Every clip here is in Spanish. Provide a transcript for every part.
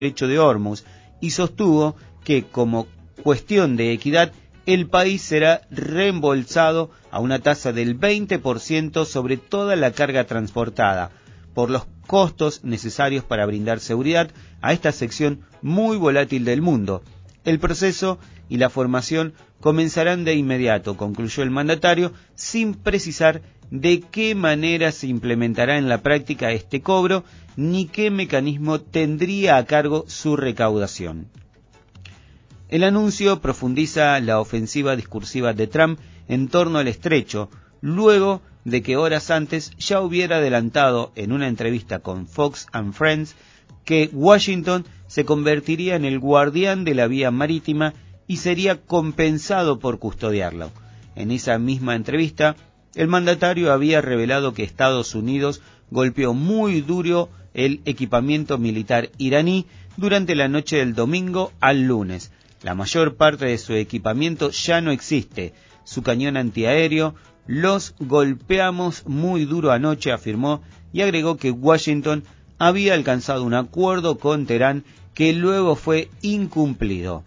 Estrecho de Hormuz y sostuvo que, como cuestión de equidad, el país será reembolsado a una tasa del 20% sobre toda la carga transportada, por los costos necesarios para brindar seguridad a esta sección muy volátil del mundo. El proceso y la formación comenzarán de inmediato, concluyó el mandatario, sin precisar de qué manera se implementará en la práctica este cobro, ni qué mecanismo tendría a cargo su recaudación. El anuncio profundiza la ofensiva discursiva de Trump en torno al estrecho, luego de que horas antes ya hubiera adelantado en una entrevista con Fox and Friends que Washington se convertiría en el guardián de la vía marítima y sería compensado por custodiarlo. En esa misma entrevista, el mandatario había revelado que Estados Unidos golpeó muy duro el equipamiento militar iraní durante la noche del domingo al lunes. La mayor parte de su equipamiento ya no existe. Su cañón antiaéreo los golpeamos muy duro anoche, afirmó, y agregó que Washington había alcanzado un acuerdo con Teherán que luego fue incumplido.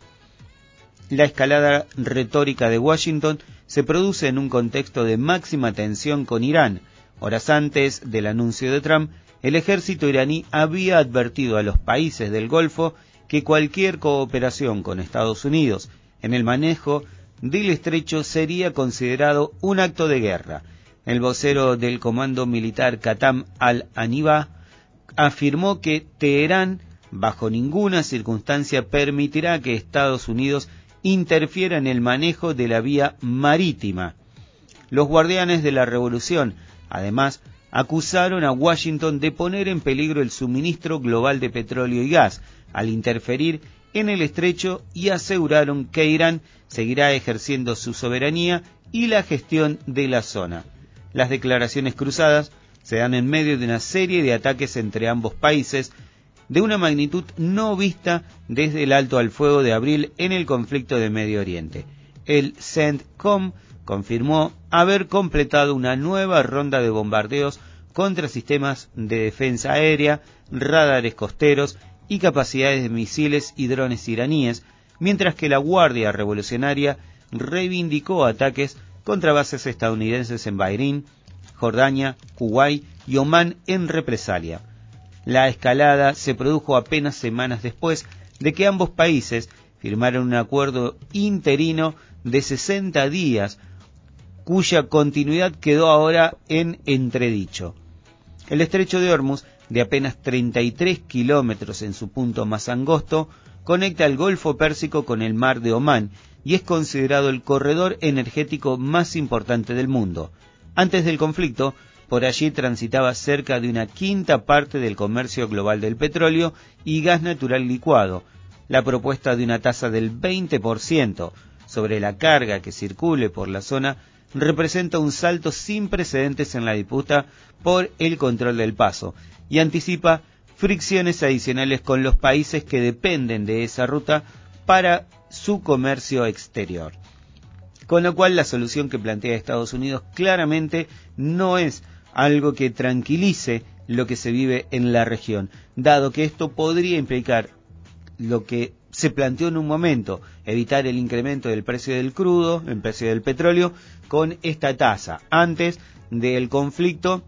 La escalada retórica de Washington se produce en un contexto de máxima tensión con Irán. Horas antes del anuncio de Trump, el ejército iraní había advertido a los países del Golfo que cualquier cooperación con Estados Unidos en el manejo del estrecho sería considerado un acto de guerra. El vocero del comando militar Qatam al-Aniba afirmó que Teherán bajo ninguna circunstancia permitirá que Estados Unidos interfiera en el manejo de la vía marítima. Los guardianes de la revolución, además, acusaron a Washington de poner en peligro el suministro global de petróleo y gas al interferir en el estrecho y aseguraron que Irán seguirá ejerciendo su soberanía y la gestión de la zona. Las declaraciones cruzadas se dan en medio de una serie de ataques entre ambos países de una magnitud no vista desde el alto al fuego de abril en el conflicto de Medio Oriente. El CENTCOM confirmó haber completado una nueva ronda de bombardeos contra sistemas de defensa aérea, radares costeros y capacidades de misiles y drones iraníes, mientras que la Guardia Revolucionaria reivindicó ataques contra bases estadounidenses en Bahrein, Jordania, Kuwait y Omán en represalia. La escalada se produjo apenas semanas después de que ambos países firmaron un acuerdo interino de 60 días, cuya continuidad quedó ahora en entredicho. El estrecho de Hormuz, de apenas 33 kilómetros en su punto más angosto, conecta el Golfo Pérsico con el Mar de Omán y es considerado el corredor energético más importante del mundo. Antes del conflicto, por allí transitaba cerca de una quinta parte del comercio global del petróleo y gas natural licuado. La propuesta de una tasa del 20% sobre la carga que circule por la zona representa un salto sin precedentes en la disputa por el control del paso y anticipa fricciones adicionales con los países que dependen de esa ruta para su comercio exterior. Con lo cual, la solución que plantea Estados Unidos claramente no es algo que tranquilice lo que se vive en la región, dado que esto podría implicar lo que se planteó en un momento, evitar el incremento del precio del crudo, el precio del petróleo, con esta tasa. Antes del conflicto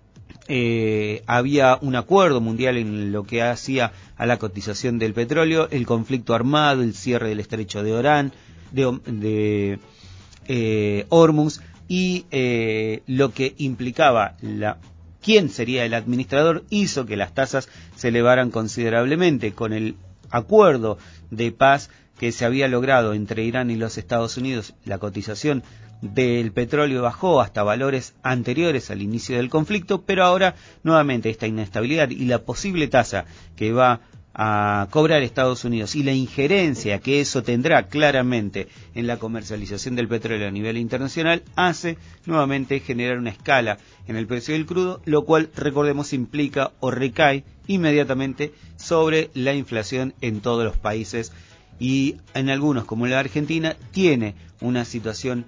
había un acuerdo mundial en lo que hacía a la cotización del petróleo, el conflicto armado, el cierre del estrecho de Orán, de Hormuz, y lo que implicaba quién sería el administrador hizo que las tasas se elevaran considerablemente. Con el acuerdo de paz que se había logrado entre Irán y los Estados Unidos, la cotización del petróleo bajó hasta valores anteriores al inicio del conflicto, pero ahora nuevamente esta inestabilidad y la posible tasa que va a cobrar Estados Unidos y la injerencia que eso tendrá claramente en la comercialización del petróleo a nivel internacional hace nuevamente generar una escala en el precio del crudo, lo cual, recordemos, implica o recae inmediatamente sobre la inflación en todos los países y en algunos, como la Argentina, tiene una situación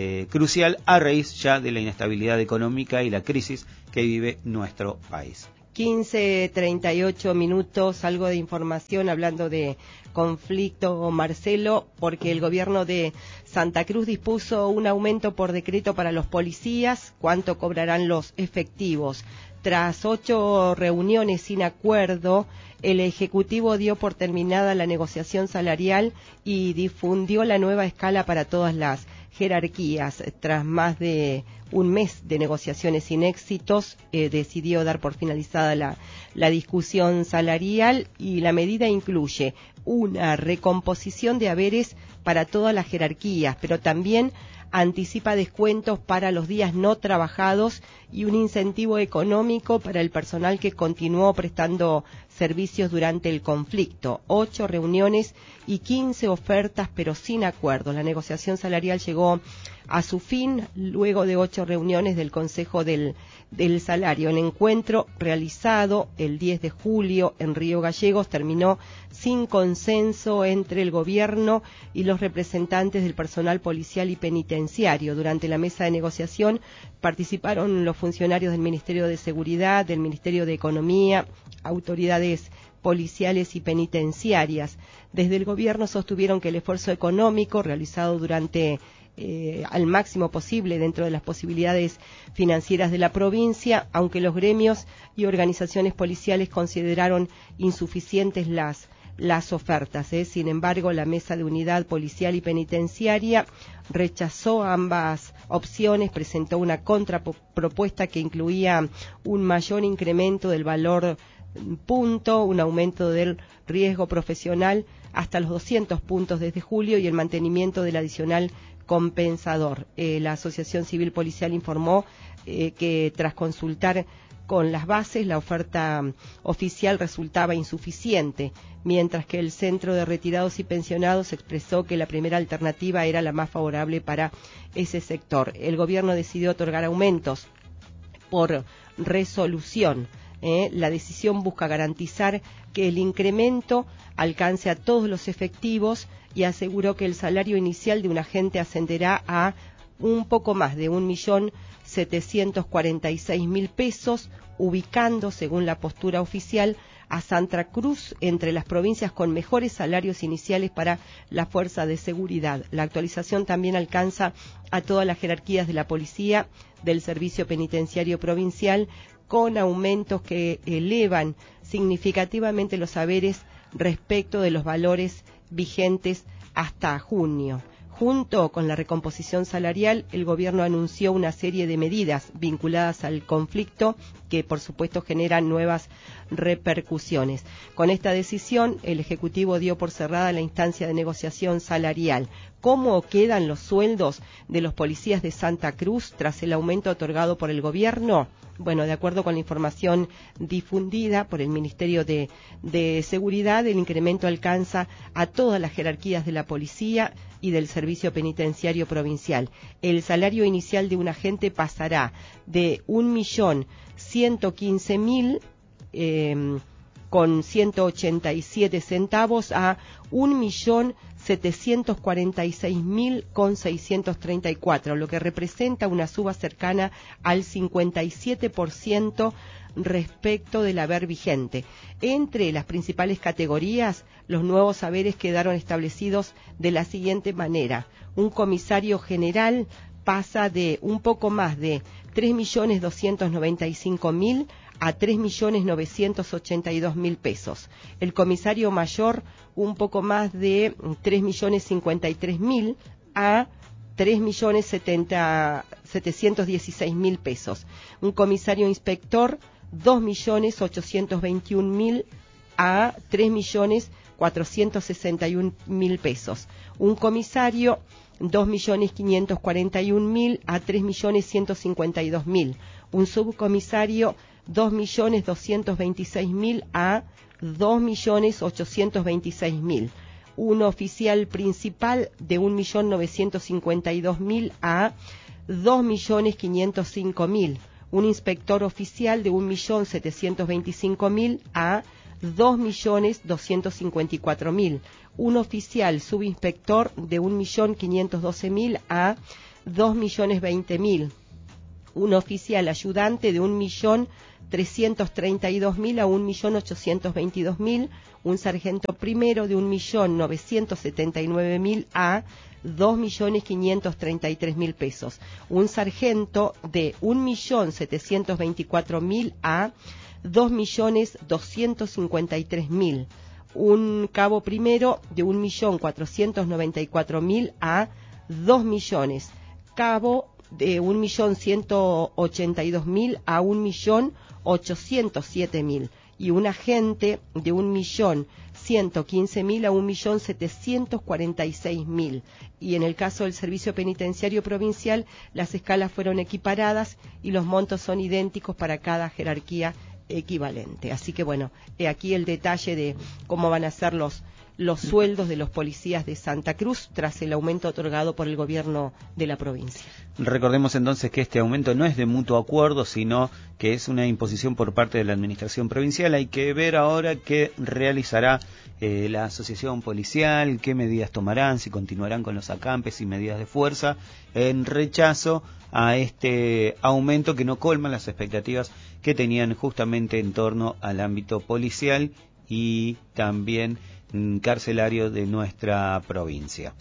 crucial a raíz ya de la inestabilidad económica y la crisis que vive nuestro país. 15:38, algo de información hablando de conflicto, Marcelo, porque el gobierno de Santa Cruz dispuso un aumento por decreto para los policías. ¿Cuánto cobrarán los efectivos? Tras 8 reuniones sin acuerdo, el Ejecutivo dio por terminada la negociación salarial y difundió la nueva escala para todas las jerarquías. Tras más de un mes de negociaciones sin éxitos, decidió dar por finalizada la discusión salarial, y la medida incluye una recomposición de haberes para todas las jerarquías, pero también anticipa descuentos para los días no trabajados y un incentivo económico para el personal que continuó prestando servicios durante el conflicto. 8 reuniones y 15 ofertas, pero sin acuerdo. La negociación salarial llegó a su fin luego de 8 reuniones del Consejo del Salario. El encuentro, realizado el 10 de julio en Río Gallegos, terminó sin consenso entre el gobierno y los representantes del personal policial y penitenciario. Durante la mesa de negociación participaron los funcionarios del Ministerio de Seguridad, del Ministerio de Economía, autoridades policiales y penitenciarias. Desde el gobierno sostuvieron que el esfuerzo económico realizado durante al máximo posible dentro de las posibilidades financieras de la provincia, aunque los gremios y organizaciones policiales consideraron insuficientes las ofertas. Sin embargo, la Mesa de Unidad Policial y Penitenciaria rechazó ambas opciones, presentó una contrapropuesta que incluía un mayor incremento del valor punto, un aumento del riesgo profesional hasta los 200 puntos desde julio y el mantenimiento del adicional compensador. La Asociación Civil Policial informó que tras consultar con las bases, la oferta oficial resultaba insuficiente, mientras que el Centro de Retirados y Pensionados expresó que la primera alternativa era la más favorable para ese sector. El gobierno decidió otorgar aumentos por resolución. La decisión busca garantizar que el incremento alcance a todos los efectivos y aseguró que el salario inicial de un agente ascenderá a un poco más de 1.746.000 pesos, ubicando, según la postura oficial, a Santa Cruz entre las provincias con mejores salarios iniciales para la fuerza de seguridad. La actualización también alcanza a todas las jerarquías de la policía, del servicio penitenciario provincial, con aumentos que elevan significativamente los haberes respecto de los valores vigentes hasta junio. Junto con la recomposición salarial, el gobierno anunció una serie de medidas vinculadas al conflicto que, por supuesto, generan nuevas repercusiones. Con esta decisión, el Ejecutivo dio por cerrada la instancia de negociación salarial. ¿Cómo quedan los sueldos de los policías de Santa Cruz tras el aumento otorgado por el gobierno? Bueno, de acuerdo con la información difundida por el Ministerio de Seguridad, el incremento alcanza a todas las jerarquías de la policía y del Servicio Penitenciario Provincial. El salario inicial de un agente pasará de 1.115.000 con 187 centavos a 1.746.000 con 634, lo que representa una suba cercana al 57% respecto del haber vigente. Entre las principales categorías, los nuevos saberes quedaron establecidos de la siguiente manera. Un comisario general pasa de un poco más de 3.295.000 a 3.982.000 pesos. El comisario mayor, un poco más de 3.053.000 a 3.716.000 pesos. Un comisario inspector, 2.821.000 a 3.461.000 pesos. Un comisario, 2.541.000 a 3.152.000. Un subcomisario, 2.226.000 a 2.826.000. Un oficial principal de 1.952.000 a 2.505.000. Un inspector oficial de 1.725.000 a 2.254.000. Un oficial subinspector de 1.512.000 a 2.020.000. un oficial ayudante de 1.332.000 a 1.822.000, un sargento primero de 1.979.000 a 2.533.000 pesos, un sargento de 1.724.000 a 2.253.000, un cabo primero de 1.494.000 a 2 millones, cabo de 1.182.000 a 1.807.000 y un agente de 1.115.000 a 1.746.000. Y en el caso del Servicio Penitenciario Provincial, las escalas fueron equiparadas y los montos son idénticos para cada jerarquía equivalente. Así que bueno, aquí el detalle de cómo van a ser los sueldos de los policías de Santa Cruz tras el aumento otorgado por el gobierno de la provincia. Recordemos entonces que este aumento no es de mutuo acuerdo, sino que es una imposición por parte de la administración provincial. Hay que ver ahora qué realizará la asociación policial, qué medidas tomarán, si continuarán con los acampes y medidas de fuerza en rechazo a este aumento que no colma las expectativas que tenían justamente en torno al ámbito policial y también carcelario de nuestra provincia.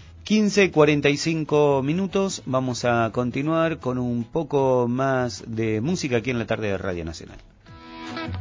15:45, vamos a continuar con un poco más de música aquí en la tarde de Radio Nacional.